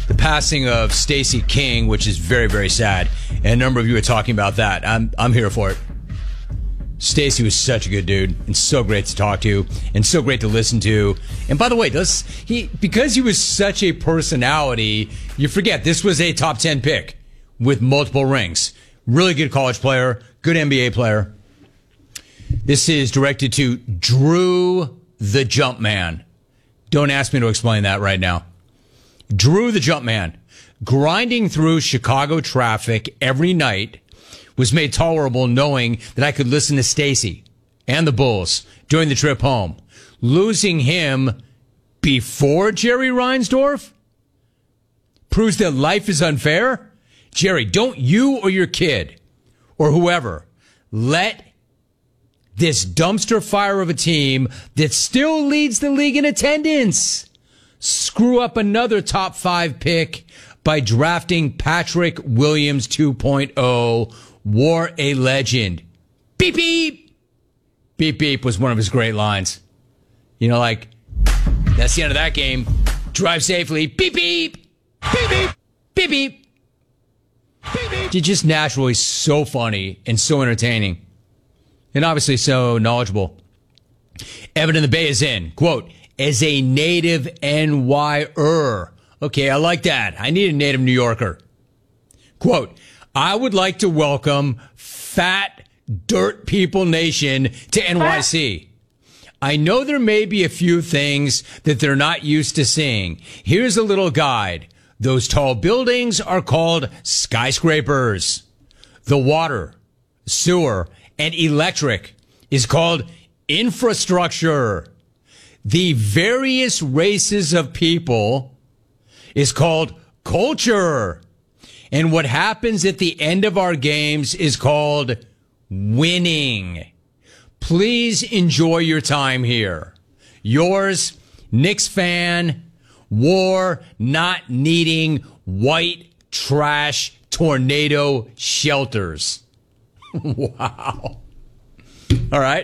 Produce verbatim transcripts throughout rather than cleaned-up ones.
the passing of Stacey King, which is very, very sad. And a number of you are talking about that. I'm I'm here for it. Stacey was such a good dude and so great to talk to and so great to listen to. And by the way, does he because he was such a personality, you forget this was a top ten pick with multiple rings. Really good college player, good N B A player. This is directed to Drew the Jumpman. Don't ask me to explain that right now. Drew the Jumpman, grinding through Chicago traffic every night, was made tolerable knowing that I could listen to Stacey and the Bulls during the trip home. Losing him before Jerry Reinsdorf proves that life is unfair. Jerry, don't you or your kid or whoever let this dumpster fire of a team that still leads the league in attendance screw up another top five pick by drafting Patrick Williams two point oh. War a legend. Beep, beep. Beep, beep was one of his great lines. You know, like, that's the end of that game. Drive safely. Beep, beep. Beep, beep. Beep, beep. Beep, beep. You're just naturally so funny and so entertaining. And obviously so knowledgeable. Evan in the Bay is in. Quote, as a native N Y-er. Okay, I like that. I need a native New Yorker. Quote, I would like to welcome Fat Dirt People Nation to N Y C. I know there may be a few things that they're not used to seeing. Here's a little guide. Those tall buildings are called skyscrapers. The water, sewer, and electric is called infrastructure. The various races of people is called culture. And what happens at the end of our games is called winning. Please enjoy your time here. Yours, Knicks fan, war not needing white trash tornado shelters. Wow. All right.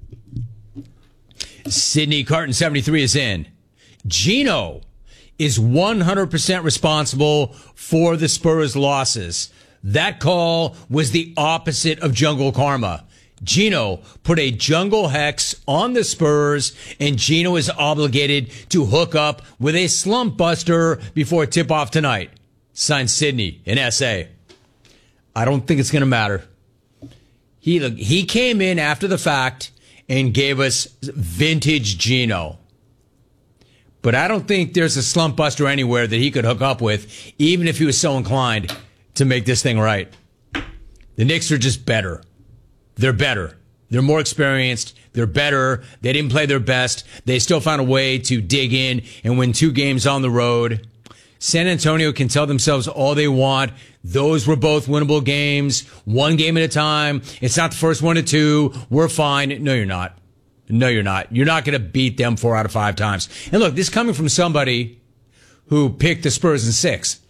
Sydney Carton seventy-three is in. Gino is one hundred percent responsible for the Spurs' losses. That call was the opposite of jungle karma. Gino put a jungle hex on the Spurs, and Gino is obligated to hook up with a slump buster before tip-off tonight. Signed Sydney in S A. I don't think it's going to matter. He, he came in after the fact and gave us vintage Gino. But I don't think there's a slump buster anywhere that he could hook up with, even if he was so inclined to make this thing right. The Knicks are just better. They're better. They're more experienced. They're better. They didn't play their best. They still found a way to dig in and win two games on the road. San Antonio can tell themselves all they want. Those were both winnable games, one game at a time. It's not the first one to two. We're fine. No, you're not. No, you're not. You're not going to beat them four out of five times. And look, this is coming from somebody who picked the Spurs in six.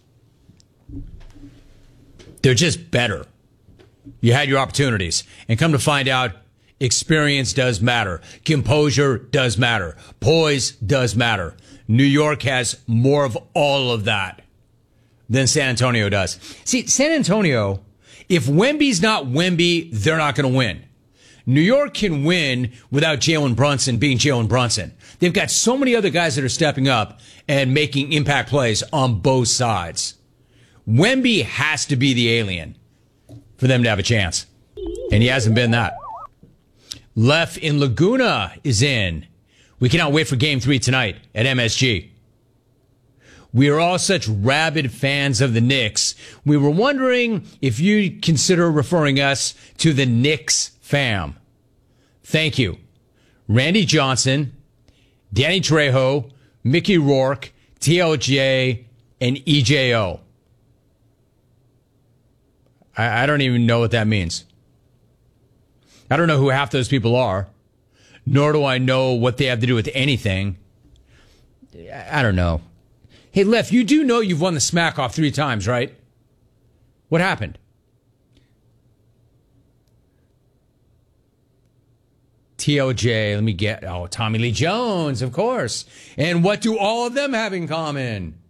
They're just better. You had your opportunities. And come to find out, experience does matter. Composure does matter. Poise does matter. New York has more of all of that than San Antonio does. See, San Antonio, if Wemby's not Wemby, they're not going to win. New York can win without Jalen Brunson being Jalen Brunson. They've got so many other guys that are stepping up and making impact plays on both sides. Wemby has to be the alien for them to have a chance. And he hasn't been that. Lef in Laguna is in. We cannot wait for game three tonight at M S G. We are all such rabid fans of the Knicks. We were wondering if you'd consider referring us to the Knicks fam. Thank you. Randy Johnson, Danny Trejo, Mickey Rourke, T L J, and E J O. I, I don't even know what that means. I don't know who half those people are, nor do I know what they have to do with anything. I don't know. Hey, Lef, you do know you've won the smack off three times, right? What happened? T L J, let me get, oh, Tommy Lee Jones, of course. And what do all of them have in common?